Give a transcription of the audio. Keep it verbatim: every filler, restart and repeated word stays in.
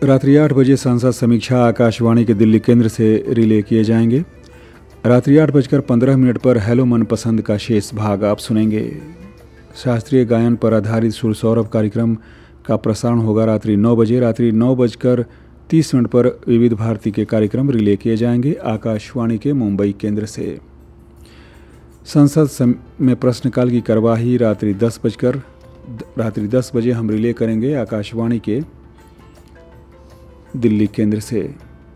रात्रि आठ बजे संसद समीक्षा आकाशवाणी के दिल्ली केंद्र से रिले किए जाएंगे। रात्रि आठ बजकर पंद्रह मिनट पर हेलो मनपसंद का शेष भाग आप सुनेंगे। शास्त्रीय गायन पर आधारित सुर सौरभ कार्यक्रम का प्रसारण होगा रात्रि नौ बजे। रात्रि नौ बजकर तीस मिनट पर विविध भारती के कार्यक्रम रिले किए जाएंगे आकाशवाणी के मुंबई केंद्र से। संसद में प्रश्नकाल की कार्यवाही रात्रि दस बजकर रात्रि दस बजे हम रिले करेंगे आकाशवाणी के दिल्ली केंद्र से।